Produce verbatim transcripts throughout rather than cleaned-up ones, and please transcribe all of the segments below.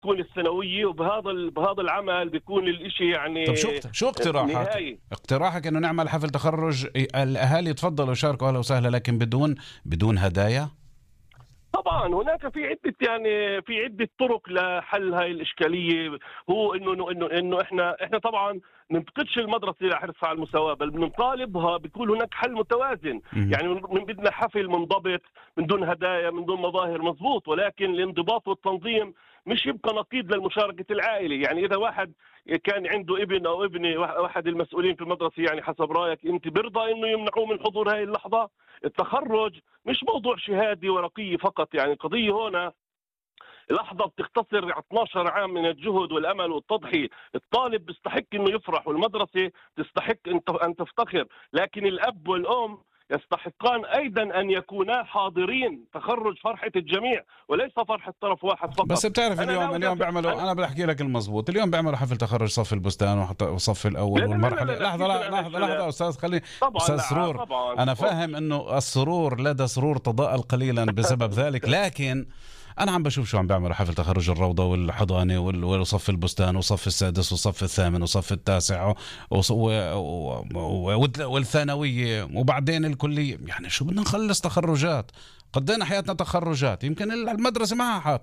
بتكون الثانويه، وبهذا بهذا العمل بيكون الإشي يعني. طب شو شو اقتراحك؟ اقتراحك انه نعمل حفل تخرج الاهالي يتفضلوا يشاركوا اهلا وسهلا، لكن بدون بدون هدايا؟ طبعا هناك في عده يعني في عده طرق لحل هاي الاشكاليه. هو انه انه انه احنا احنا طبعا ننتقدش المدرسه لحرصها على المساواه، بل بنطالبها بيكون هناك حل متوازن. مم. يعني من بدنا حفل منضبط من دون هدايا من دون مظاهر، مضبوط، ولكن الانضباط والتنظيم مش يبقى نقيض للمشاركه العائله. يعني اذا واحد كان عنده ابن او ابنه، واحد المسؤولين في المدرسه، يعني حسب رايك انت برضى انه يمنعوه من حضور هاي اللحظه؟ التخرج مش موضوع شهادي ورقيه فقط، يعني القضيه هنا لحظة بتختصر اثني عشر عام من الجهد والأمل والتضحية. الطالب بيستحق أنه يفرح، والمدرسة تستحق أن تفتخر، لكن الأب والأم يستحقان أيضا أن يكونا حاضرين. تخرج فرحة الجميع وليس فرحة طرف واحد فقط. بس بتعرف اليوم اليوم بيعملوا أنا, أنا بحكي لك المزبوط، اليوم بيعملوا حفل تخرج صف البستان وصف الأول والمرحلة. لحظة لحظة لحظة أستاذ، خلي أستاذ سرور، أنا فاهم أنه السرور لدى سرور تضاءل قليلا بسبب ذلك، لكن أنا عم بشوف شو عم بيعملوا حفل تخرج الروضة والحضانة وصف البستان وصف السادس وصف الثامن وصف التاسع والثانوية وبعدين الكلية. يعني شو بدنا نخلص تخرجات؟ قضينا حياتنا تخرجات، يمكن المدرسة معها حق.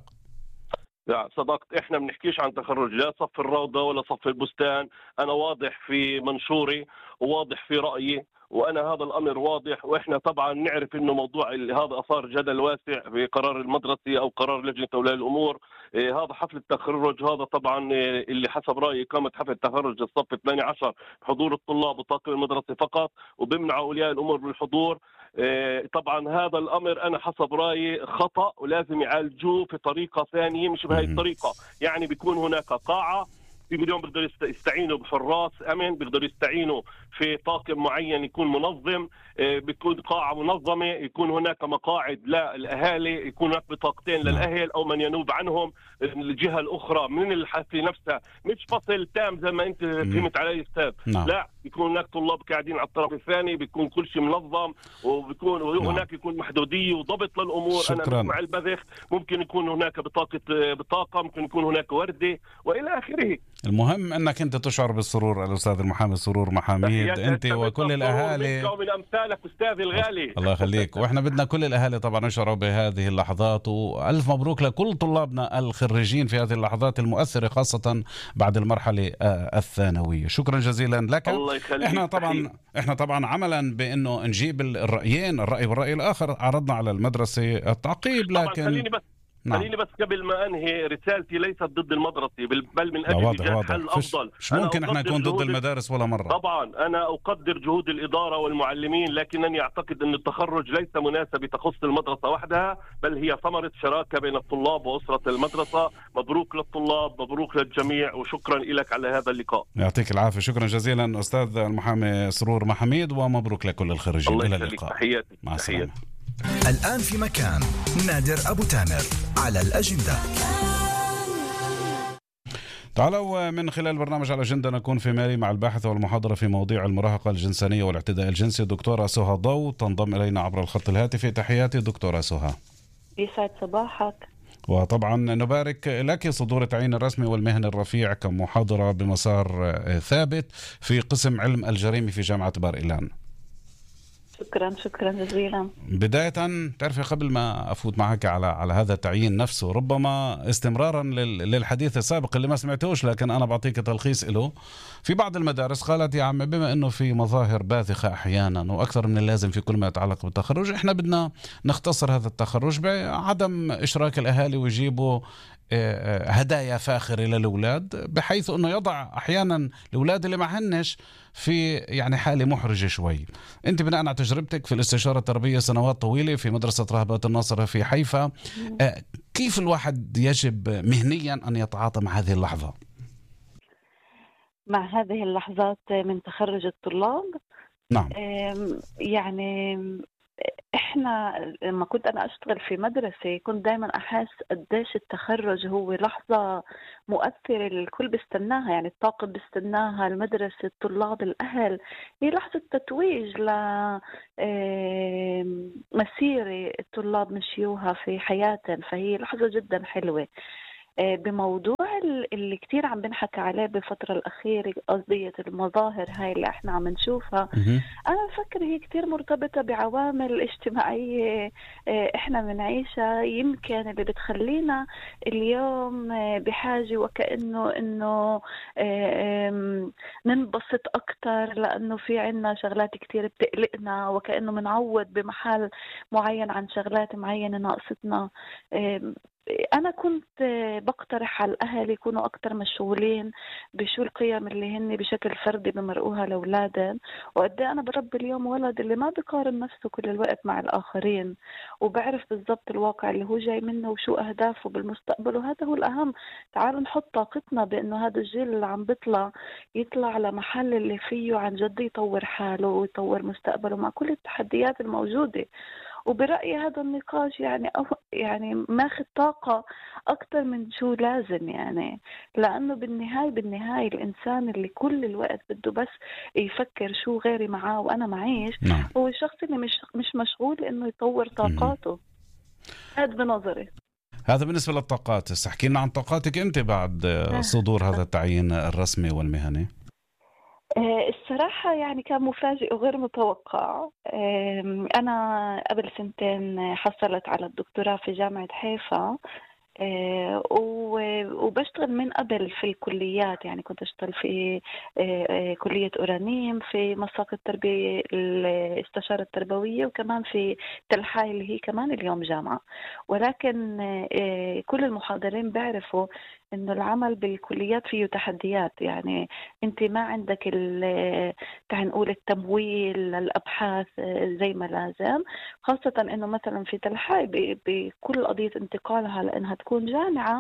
لا صدقت، احنا بنحكيش عن تخرج لا صف الروضة ولا صف البستان. أنا واضح في منشوري وواضح في رأيي، وأنا هذا الأمر واضح. وإحنا طبعا نعرف إنه موضوع هذا أثار جدل واسع في قرار المدرسة أو قرار لجنة أولياء الأمور. إيه هذا حفل التخرج، هذا طبعا إيه اللي حسب رأيي إقامة حفل التخرج الصف الثاني عشر بحضور الطلاب وطاقم المدرسة فقط، وبمنع أولياء الأمور بالحضور. إيه طبعا هذا الأمر أنا حسب رأيي خطأ، ولازم يعالجوه في طريقة ثانية مش بهاي الطريقة. يعني بيكون هناك قاعة، في مليون بيقدروا يستعينوا بحراس امن، بيقدروا يستعينوا في طاقم معين يكون منظم، بيكون قاعه منظمه، يكون هناك مقاعد للاهالي، يكون هناك بطاقتين للاهل او من ينوب عنهم الجهه الاخرى من الحفله نفسها، مش فصل تام زي ما انت فهمت علي استاذ. لا، بيكون هناك طلاب قاعدين على الطرف الثاني، بيكون كل شيء منظم، وبيكون هناك يكون محدوديه وضبط للامور. شكرا. انا مع البذخ، ممكن يكون هناك بطاقه بطاقه، ممكن يكون هناك ورده والى اخره. المهم انك انت تشعر بالسرور الاستاذ المحامي سرور محاميد، انت وكل الاهالي ومن امثالك استاذي الغالي. الله يخليك. واحنا بدنا كل الاهالي طبعا يشعروا بهذه اللحظات، والف مبروك لكل طلابنا الخريجين في هذه اللحظات المؤثره خاصه بعد المرحله الثانويه. شكرا جزيلا لك. الله يخليك. احنا طبعا احنا طبعا عملا بانه نجيب الرايين، الراي والراي الاخر، عرضنا على المدرسه التعقيب، لكن خليني بس نعم. خليني بس قبل ما انهي رسالتي، ليست ضد المدرسه، بل من اجل ايجاد حل افضل. مش ممكن احنا نكون ضد المدارس ولا مره. طبعا انا اقدر جهود الاداره والمعلمين، لكنني اعتقد ان التخرج ليس مناسبه تخص المدرسه وحدها، بل هي ثمره شراكه بين الطلاب واسره المدرسه. مبروك للطلاب، مبروك للجميع، وشكرا لك على هذا اللقاء. يعطيك العافيه. شكرا جزيلا استاذ المحامي سرور محميد، ومبروك لكل الخريجين. الى اللقاء. تحياتي. مع السلامه. الآن في مكان نادر أبو تامر على الأجندة. تعالوا من خلال برنامج على الأجندة نكون في مالي مع الباحثة والمحاضرة في مواضيع المراهقة الجنسانية والاعتداء الجنسي دكتورة سهى ضو، تنضم إلينا عبر الخط الهاتفي. تحياتي دكتورة سهى. يسعد صباحك. وطبعا نبارك لك صدور التعيين الرسمي والمهن الرفيع كمحاضرة بمسار ثابت في قسم علم الجريمة في جامعة بار إيلان. شكرا شكرا جزيلا. بداية تعرفي قبل ما أفوت معك على على هذا التعيين نفسه، ربما استمرارا للحديث السابق اللي ما سمعتوش، لكن أنا بعطيك تلخيص له. في بعض المدارس قالت يا عم بما أنه في مظاهر باذخة أحيانا وأكثر من اللازم في كل ما يتعلق بالتخرج، إحنا بدنا نختصر هذا التخرج بعدم إشراك الأهالي ويجيبوا هدايا فاخرة للأولاد، بحيث أنه يضع أحيانا الأولاد اللي معهنش في يعني حالة محرجة شوي. أنت بناء على تجربتك في الاستشارة التربية سنوات طويلة في مدرسة راهبات الناصرة في حيفا، كيف الواحد يجب مهنيا أن يتعاطى مع هذه اللحظة؟ مع هذه اللحظات من تخرج الطلاب؟ نعم. يعني احنا لما كنت انا اشتغل في مدرسة كنت دايما احس قديش التخرج هو لحظة مؤثرة الكل بيستناها، يعني الطاقم بيستناها، المدرسة، الطلاب، الاهل. هي لحظة تتويج لمسيرة الطلاب مشيوها في حياتهم، فهي لحظة جدا حلوة. بموضوع اللي كتير عم بنحكي عليه بالفترة الأخيرة، قضية المظاهر هاي اللي احنا عم نشوفها، مهم. أنا بفكر هي كتير مرتبطة بعوامل اجتماعية آه، احنا بنعيشها، يمكن اللي بتخلينا اليوم آه، بحاجة وكأنه إنه آه، آم، ننبسط أكتر، لأنه في عنا شغلات كتير بتقلقنا، وكأنه منعود بمحل معين عن شغلات معينة ناقصتنا. آم، أنا كنت آه، بقترح على الأهل يكونوا أكتر مشغولين بشو القيم اللي هن بشكل فردي بمرقوها لأولادهم، وقد إيه أنا بربي اليوم ولد اللي ما بيقارن نفسه كل الوقت مع الآخرين، وبعرف بالضبط الواقع اللي هو جاي منه وشو أهدافه بالمستقبل، وهذا هو الأهم. تعالوا نحط طاقتنا بأنه هذا الجيل اللي عم بيطلع يطلع لمحل اللي فيه عن جد يطور حاله ويطور مستقبله مع كل التحديات الموجودة. وبرأيي هذا النقاش يعني أو يعني ماخذ طاقة أكتر من شو لازم، يعني لأنه بالنهاية بالنهاية الإنسان اللي كل الوقت بده بس يفكر شو غيري معاه وأنا معيش، نعم. هو الشخص اللي مش مش مشغول إنه يطور مهم. طاقاته. هذا بنظري. هذا بالنسبة للطاقات. هسه احكي لنا عن طاقاتك أنت بعد آه، صدور هذا التعيين الرسمي والمهني. آه، الصراحة يعني كان مفاجئ وغير متوقع. آم، أنا قبل سنتين حصلت على الدكتوراه في جامعة حيفا. آه، و- وبشتغل من قبل في الكليات، يعني كنت أشتغل في آه، آه، كلية أورانيم، في مساق التربية الاستشارة التربوية، وكمان في تلحاي اللي هي كمان اليوم جامعة. ولكن آه، كل المحاضرين بيعرفوا إنه العمل بالكليات فيه تحديات، يعني أنت ما عندك ال- تعال نقول التمويل للأبحاث آه، زي ما لازم، خاصة إنه مثلا في تلحاي ب- بكل قضية انتقالها لأنها تكون جامعة،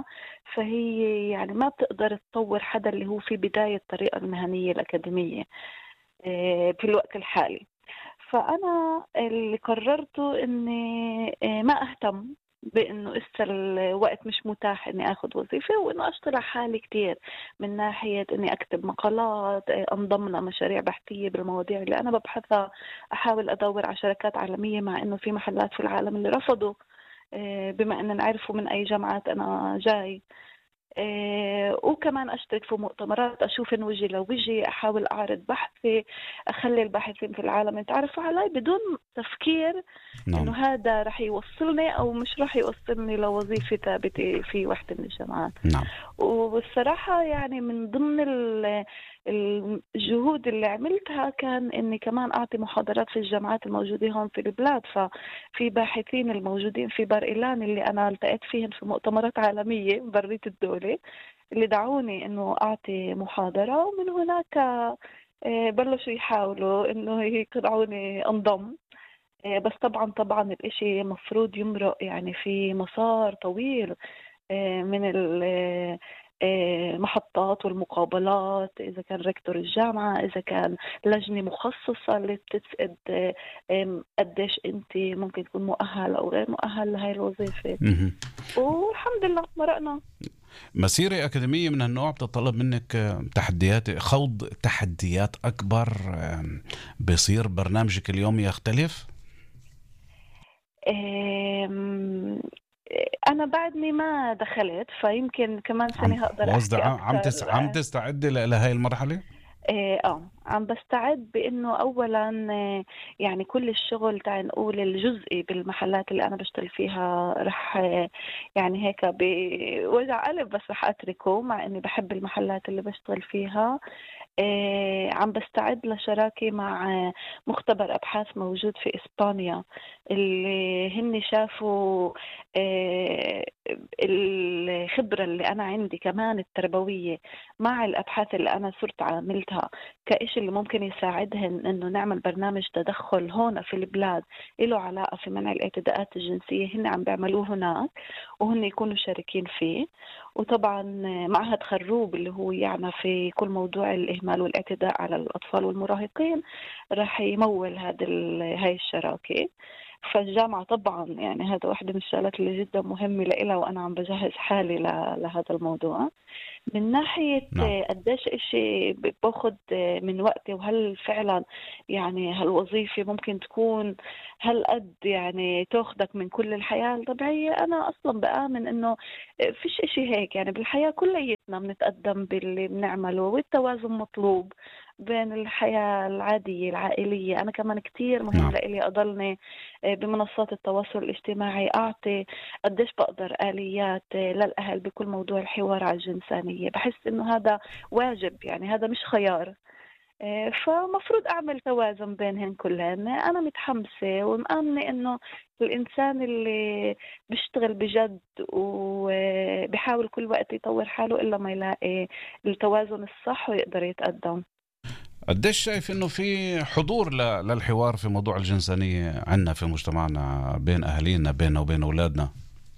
فهي يعني ما بتقدر تطور حدا اللي هو في بداية الطريقة المهنية الأكاديمية آه، في الوقت الحالي. فأنا اللي قررته إني آه، ما أهتم بإنه إسا الوقت مش متاح إني أخذ وظيفة، وإنه أشتغل على حالي كتير من ناحية إني أكتب مقالات، آه، أنضم لمشاريع بحثية بالمواضيع اللي أنا ببحثها، أحاول أدور على شركات عالمية، مع إنه في محلات في العالم اللي رفضوا آه، بما أن نعرفوا من أي جامعات أنا جاي. آه، وكمان أشترك في مؤتمرات، أشوف إن وجهي لوجهي، أحاول أعرض بحثي، أخلي الباحثين في العالم يتعرفوا علي بدون تفكير إنه نعم. هذا رح يوصلني أو مش رح يوصلني لوظيفة ثابتة في واحدة من الجامعات. نعم. والصراحة يعني من ضمن ال- الجهود اللي عملتها كان إني كمان أعطي محاضرات في الجامعات الموجودة هون في البلاد. ففي باحثين الموجودين في بار إيلان اللي أنا التقيت فيهم في مؤتمرات عالمية بريت الدولة، اللي دعوني إنه أعطي محاضرة، ومن هناك آه، بلشوا يحاولوا إنه يقنعوني أنضم. آه، بس طبعا طبعا الإشي مفروض يمرق يعني في مسار طويل آه، من المحطات والمقابلات، إذا كان ريكتور الجامعة، إذا كان لجنة مخصصة اللي بتسأل آه، آم، قديش أنت ممكن تكون مؤهل أو غير مؤهل لهاي الوظيفة. مهم. والحمد لله مرقنا. مسيرة أكاديمية من هالنوع بتتطلب منك آه، تحديات، خوض تحديات أكبر. آم، بيصير برنامجك اليومي يختلف. آم، أنا بعدني ما دخلت، فيمكن كمان عم سنة هقدر قصدي أحكي عم عم أكثر. تس عم تستعد ل- لهي المرحلة. ايه اه عم بستعد بانه اولا آه، يعني كل الشغل تعال نقول الجزئي بالمحلات اللي انا بشتغل فيها رح آه، يعني هيك بوجع قلب بس رح اتركه، مع اني بحب المحلات اللي بشتغل فيها. آه، عم بستعد لشراكة مع آه، مختبر أبحاث موجود في إسبانيا، اللي هن شافوا آه، الخبرة اللي أنا عندي كمان التربوية مع الأبحاث اللي أنا صرت عملتها كإشي اللي ممكن يساعدهن إنه نعمل برنامج تدخل هون في البلاد له علاقة في منع الاعتداءات الجنسية، هن عم بيعملوه هناك وهن يكونوا شاركين فيه. وطبعا معهد خروب اللي هو يعني في كل موضوع الإهمال والاعتداء على الأطفال والمراهقين راح يمول هذا هاي الشراكة. فالجامعة طبعا يعني هذا واحدة من الشغلات اللي جدا مهمة لإلها، وأنا عم بجهز حالي لهذا الموضوع. من ناحية نعم. قديش إشي باخد من وقتي، وهل فعلا يعني هالوظيفة ممكن تكون هل قد يعني تاخدك من كل الحياة الطبيعية. أنا أصلا بآمن إنه فيش إشي هيك، يعني بالحياة كليتنا بنتقدم باللي بنعمله، والتوازن مطلوب بين الحياة العادية العائلية. أنا كمان كتير مهم نعم. لإلي أضلني بمنصات التواصل الاجتماعي أعطي قديش بقدر آليات للأهل بكل موضوع الحوار على الجنسانية. بحس إنه هذا واجب، يعني هذا مش خيار. آه، فمفروض أعمل توازن بينهن كلهن. أنا متحمسة ومآمنة إنه الإنسان اللي بيشتغل بجد وبيحاول كل وقت يطور حاله إلا ما يلاقي التوازن الصح ويقدر يتقدم. قديش شايف انه في حضور ل- للحوار في موضوع الجنسانية عنا في مجتمعنا بين اهالينا، بيننا وبين اولادنا؟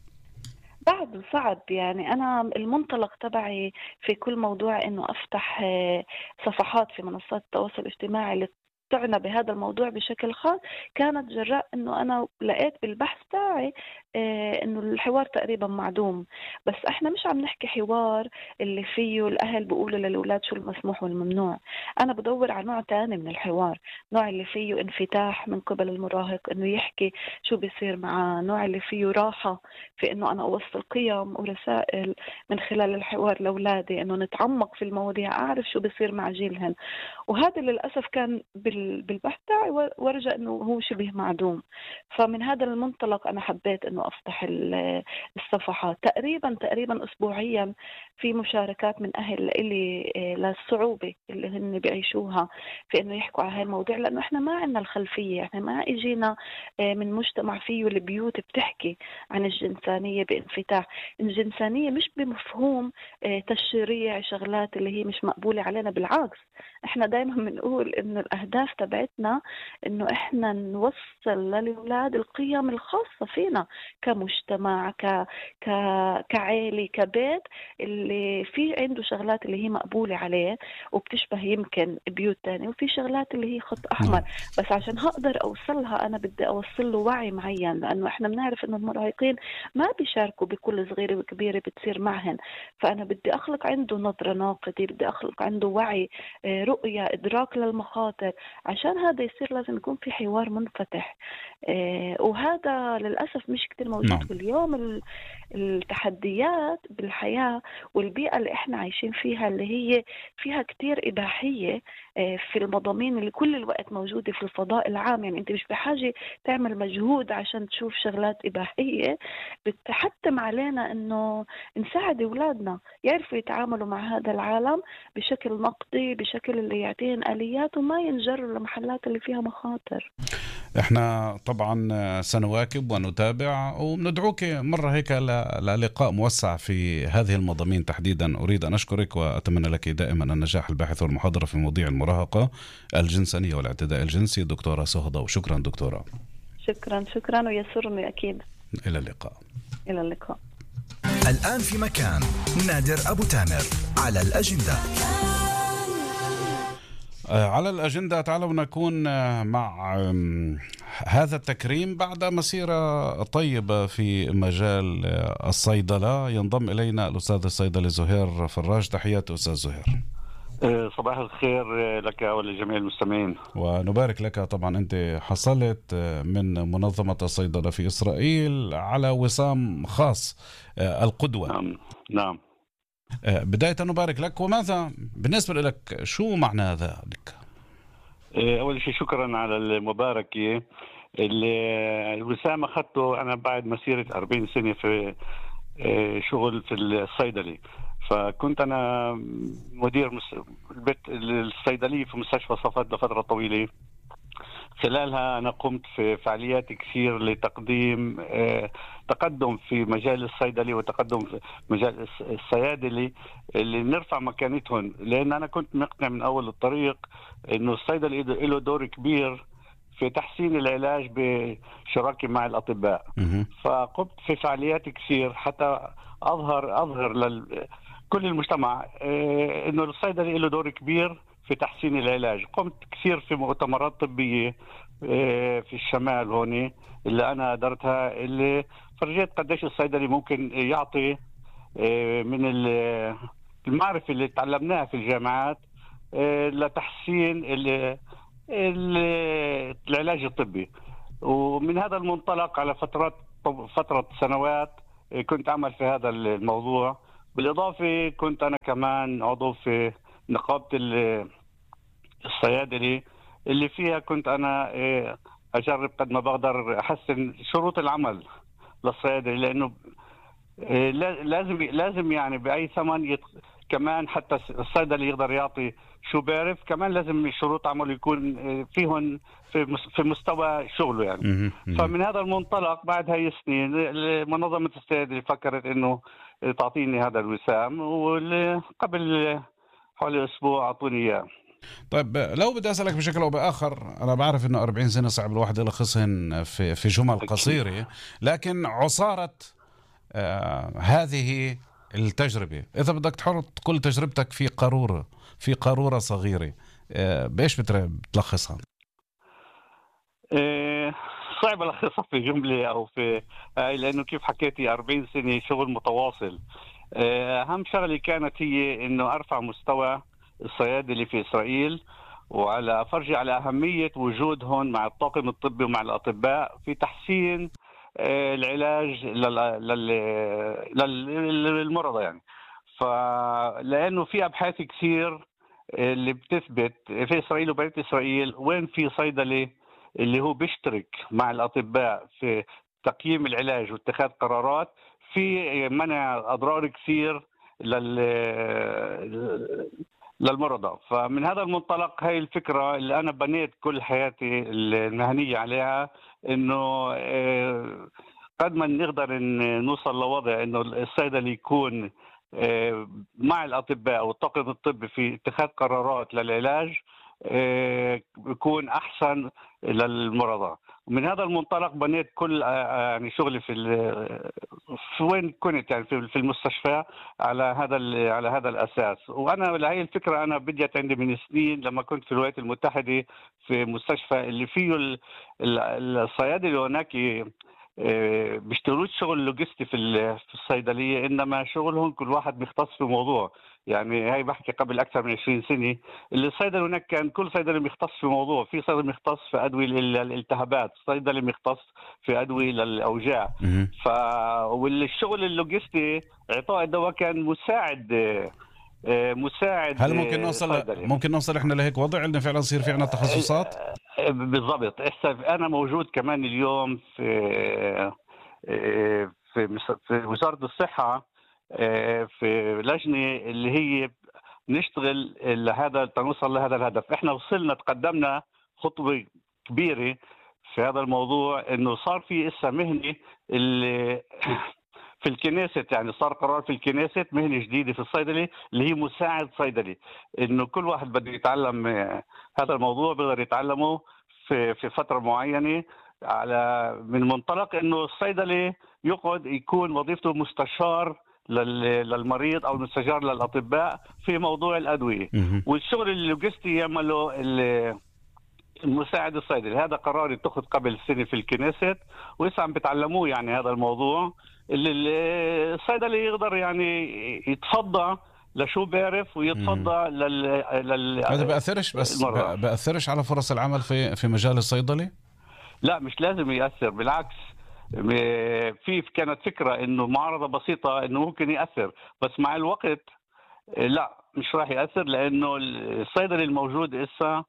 بعده صعب. يعني أنا المنطلق تبعي في كل موضوع إنه أفتح آه، صفحات في منصات التواصل الاجتماعي اللي تعنى بهذا الموضوع بشكل خاص، كانت جراء إنه أنا لقيت بالبحث تاعي آه، إنه الحوار تقريبا معدوم. بس إحنا مش عم نحكي حوار اللي فيه الأهل بيقولوا للأولاد شو المسموح والممنوع. أنا بدور على نوع تاني من الحوار، نوع اللي فيه انفتاح من قبل المراهق إنه يحكي شو بيصير معاه، نوع اللي فيه راحة في إنه أنا أوصل قيم ورسائل من خلال الحوار لأولادي، إنه نتعمق في المواضيع، أعرف شو بيصير مع جيلهن. وهذا للأسف كان بال- بالبحث تاعي ورجع إنه هو شبه معدوم. فمن هذا المنطلق أنا حبيت إنه أفتح ال- الصفحات. تقريبا تقريبا أسبوعيا في مشاركات من أهل إلي آه، للصعوبة اللي هن بيعيشوها في إنه يحكوا على هاي المواضيع، لأنه إحنا ما عنا الخلفية، إحنا ما إجينا آه، من مجتمع فيه البيوت بتحكي عن الجنسانية بانفتاح. الجنسانية مش بمفهوم آه، تشريع شغلات اللي هي مش مقبولة علينا، بالعكس احنا دايما بنقول انه الاهداف تبعتنا انه احنا نوصل للأولاد القيم الخاصة فينا كمجتمع، ك... ك... كعائلة، كبيت، اللي في عنده شغلات اللي هي مقبولة عليه وبتشبه يمكن بيوت تانية، وفي شغلات اللي هي خط أحمر. نعم. بس عشان هقدر أوصلها أنا بدي أوصل له وعي معين، لأنه إحنا بنعرف إنه المراهقين ما بيشاركوا بكل صغيرة وكبيرة بتصير معهن. فأنا بدي أخلق عنده نظرة ناقدة، بدي أخلق عنده وعي، آه، رؤية، إدراك للمخاطر. عشان هذا يصير لازم يكون في حوار منفتح، آه، وهذا للأسف مش كتير موجود. نعم. واليوم ال- التحديات بالحياة والبيئة اللي إحنا عايشين فيها اللي هي فيها كتير إباحية آه، في المضامين اللي كل الوقت موجودة في الفضاء العام. يعني أنت مش بحاجة تعمل مجهود عشان تشوف شغلات إباحية، بتحتم علينا إنه نساعد أولادنا يعرفوا يتعاملوا مع هذا العالم بشكل نقدي، بشكل اللي يعطيهم آليات وما ينجروا لمحلات اللي فيها مخاطر. احنا طبعا سنواكب ونتابع، وندعوك مرة هيك ل- للقاء موسع في هذه المضامين تحديدا. أريد أن أشكرك وأتمنى لك دائما النجاح الباحث والمحاضرة في مواضيع المراهقة الجنسانية والاعتداء الجنسي دكتورة سهضة. وشكرا دكتورة. شكرا شكرا، ويسرني أكيد. إلى اللقاء. إلى اللقاء. الآن في مكان، نادر أبو تامر على الأجندة. على الأجندة تعالوا نكون مع هذا التكريم بعد مسيرة طيبة في مجال الصيدلة. ينضم إلينا الأستاذ الصيدلي زهير فراج. تحياتي أستاذ زهير. صباح الخير لك ولجميع المستمعين. ونبارك لك. طبعا أنت حصلت من منظمة الصيدلة في إسرائيل على وسام خاص، القدوة. نعم نعم. بداية نبارك لك. وماذا بالنسبة لك، شو معنى ذلك؟ أول شيء شكرا على المباركة. الوسام أخذته أنا بعد مسيرة أربعين سنة في شغل في الصيدلي. فكنت أنا مدير البيت الصيدلي في مستشفى صفد لفترة طويلة. خلالها أنا قمت في فعاليات كثير لتقديم تقدم في مجال الصيدلي وتقدم في مجال الصيادلي اللي نرفع مكانتهم، لأن أنا كنت مقتنع من أول الطريق إنه الصيدلي له دور كبير في تحسين العلاج بشراكة مع الأطباء. فقمت في فعاليات كثير حتى أظهر أظهر لكل المجتمع إنه الصيدلي له دور كبير في تحسين العلاج. قمت كثير في مؤتمرات طبية في الشمال هون اللي أنا درتها، اللي فرجيت قديش الصيدلي ممكن يعطي من المعرفة اللي تعلمناها في الجامعات لتحسين العلاج الطبي. ومن هذا المنطلق على فترات فترة سنوات كنت أعمل في هذا الموضوع. بالإضافة كنت أنا كمان عضو في نقابة الصيادلة اللي فيها كنت أنا أجرب قد ما بقدر أحسن شروط العمل للصيادلة، لأنه لازم لازم يعني بأي ثمن يت... كمان حتى الصيدلي يقدر يعطي شو بيعرف، كمان لازم شروط عمله يكون فيهم في في مستوى شغله يعني. فمن هذا المنطلق بعد هاي السنين منظمة الصيادلة فكرت إنه تعطيني هذا الوسام، وقبل حوالي أسبوع أعطوني إياه. طيب لو بدي أسألك بشكل أو بآخر، أنا بعرف إنه أربعين سنة صعب الواحد يلخصهن في في جمل قصيرة، لكن عصارة آه هذه التجربة، إذا بدك تحط كل تجربتك في قارورة في قارورة صغيرة، آه بإيش بتلخصها؟ إيه صعب ألخصها في جملة أو في آه لأنه كيف حكيتي أربعين سنة شغل متواصل. آه أهم شغلة كانت هي إنه أرفع مستوى الصيادلة في إسرائيل، وعلى فرجي على أهمية وجودهم مع الطاقم الطبي ومع الأطباء في تحسين العلاج للمرضى يعني. فلأنه في أبحاث كثير اللي بتثبت في إسرائيل وبرية إسرائيل وين في صيدلي اللي هو بيشترك مع الأطباء في تقييم العلاج واتخاذ قرارات، في منع أضرار كثير لل للمرضى. فمن هذا المنطلق هاي الفكرة اللي أنا بنيت كل حياتي المهنية عليها، إنه قد ما نقدر نوصل لوضع إنه الصيدلي يكون مع الأطباء والطاقم الطبي في اتخاذ قرارات للعلاج يكون أحسن للمرضى. ومن هذا المنطلق بنيت كل يعني شغلي في في وين كنت يعني في المستشفى على هذا على هذا الأساس. وأنا لهي الفكرة أنا بديت عندي من سنين لما كنت في الولايات المتحدة في مستشفى اللي فيه الصيادلة هناك بيشتغلوش شغل لوجستي في الصيدلية، إنما شغلهم كل واحد بيختص في موضوع. يعني هاي بحكي قبل أكثر من عشرين سنة اللي الصيدلي هناك كان كل صيدلي مختص في موضوع، في صيدلي مختص في أدوية للالتهابات، صيدلي مختص في أدوية للأوجاع. ف والشغل اللوجستي إعطاء الدواء كان مساعد مساعد. هل ممكن نوصل ممكن نوصل احنا لهيك وضع انه فعلا يصير في عنا تخصصات؟ بالضبط. انا موجود كمان اليوم في في في وزارة الصحة في لجنة اللي هي نشتغل لهذا تنوصل لهذا الهدف. احنا وصلنا تقدمنا خطوة كبيرة في هذا الموضوع، انه صار في اسا مهنة اللي في الكنيست، يعني صار قرار في الكنيست مهنة جديدة في الصيدلي اللي هي مساعد صيدلي، انه كل واحد بده يتعلم هذا الموضوع بيقدر يتعلمه في في فترة معينة، على من منطلق انه الصيدلي يقعد يكون وظيفته مستشار للمريض او مستشار للاطباء في موضوع الادوية. والشغل اللوجستي يعمله المساعد الصيدلي. هذا قرار اتخذ قبل سنة في الكنيست ولسه عم بتعلموه يعني هذا الموضوع، اللي الصيدلي يقدر يعني يتفضى لشو بيعرف ويتفضى لل لل هذا بأثرش بس بأثرش على فرص العمل في في مجال الصيدلي؟ لا مش لازم يأثر، بالعكس. في كانت فكرة انه معارضة بسيطة انه ممكن يأثر، بس مع الوقت لا مش راح يأثر، لانه الصيدلي الموجود إسا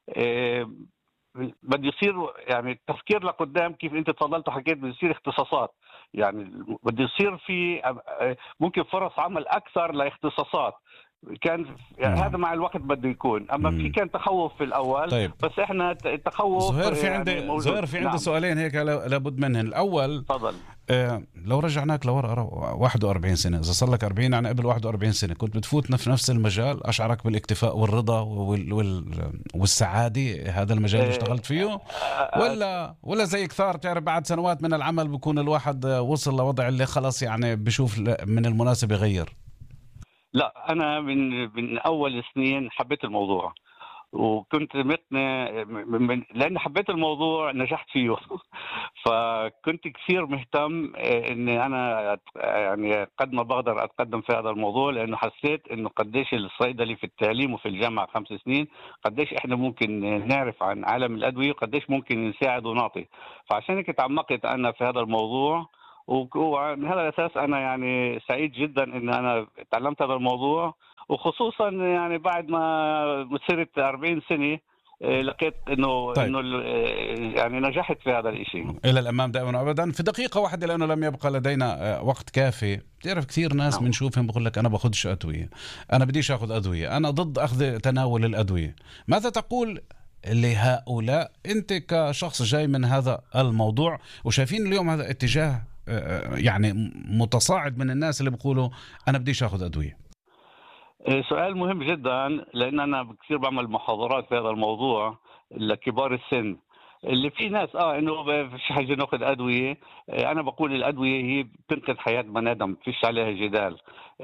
بده يصير يعني التفكير لقدام. كيف انت تفضلت وحكيت بده يصير اختصاصات، يعني بده يصير في ممكن فرص عمل اكثر لاختصاصات. كان يعني هذا مع الوقت بده يكون، اما مم. في كان تخوف في الاول. طيب. بس احنا التخوف زهير في عندي يعني زهير في عندي نعم. سؤالين هيك لابد منهن. الاول تفضل. آه لو رجعناك لورا واحد وأربعين سنه، اذا صار لك أربعين يعني قبل واحد وأربعين سنه كنت بتفوت في نفس المجال، اشعرك بالاكتفاء والرضا وال... وال... والسعاده هذا المجال اللي اشتغلت فيه، ولا ولا زي كثار تعرف بعد سنوات من العمل بيكون الواحد وصل لوضع اللي خلص يعني بشوف من المناسب يغير؟ لا أنا من من أول سنين حبيت الموضوع، وكنت مقنع من لأن حبيت الموضوع نجحت فيه. فكنت كثير مهتم إني أنا يعني قد ما بقدر أتقدم في هذا الموضوع، لأنه حسيت إنه قديش الصيدلي في التعليم وفي الجامعة خمس سنين قديش إحنا ممكن نعرف عن عالم الأدوية وقديش ممكن نساعد ونعطي. فعشان هيك تعمقت أنا في هذا الموضوع، ومن هذا الأساس أنا يعني سعيد جدا إن أنا تعلمت هذا الموضوع، وخصوصا يعني بعد ما صرت أربعين سنة لقيت انه طيب. انه يعني نجحت في هذا الشيء. الى الامام دائما وابدا. في دقيقه واحده لانه لم يبقى لدينا وقت كافي، بتعرف كثير ناس نعم. بنشوفهم بقول لك انا باخذش ادويه، انا بديش اخذ ادويه، انا ضد اخذ تناول الادويه. ماذا تقول لهؤلاء انت كشخص جاي من هذا الموضوع وشايفين اليوم هذا اتجاه يعني متصاعد من الناس اللي بيقولوا انا بديش اخذ ادويه؟ سؤال مهم جدا، لان انا كثير بعمل محاضرات في هذا الموضوع لكبار السن اللي في ناس اه انه فيش حاجه ناخذ ادويه. انا بقول الادويه هي بتنقذ حياه بني ادم، فيش عليها جدال.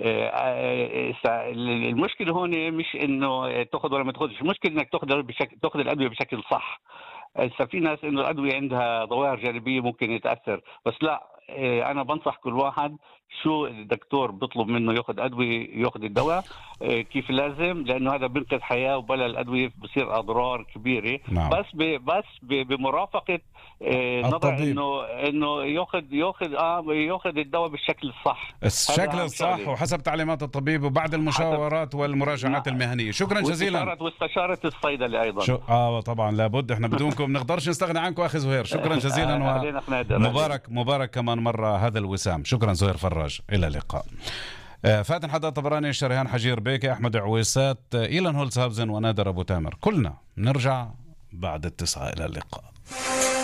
المشكله هون مش انه تاخذ ولا ما تاخذش، المشكله انك تاخذ بشكل تاخذ الادويه بشكل صح. هسه في ناس انه الادويه عندها ظواهر جانبيه ممكن يتاثر، بس لا، انا بنصح كل واحد شو الدكتور بيطلب منه ياخذ ادويه ياخذ الدواء كيف لازم، لانه هذا بينقذ حياه، وبلا الادويه بصير اضرار كبيره. نعم. بس ب بس ب بمرافقه نظر انه انه ياخذ ياخذ اه ياخذ الدواء بالشكل الصح، الشكل الصح وحسب تعليمات الطبيب وبعد المشاورات والمراجعات المهنيه. شكرا جزيلا. واستشاره الصيدلي ايضا. شو... اه طبعا لابد، احنا بدونكم نقدرش نستغني عنكم اخي زهير. شكرا جزيلا ومبارك مبارك كمان مره هذا الوسام. شكرا زهير فراج، الى اللقاء. فاتن حداد طبراني، شريهان حجير بيكي، احمد عويسات، إيلان هولتسهاوزن ونادر ابو تامر، كلنا نرجع بعد التسعة. الى اللقاء.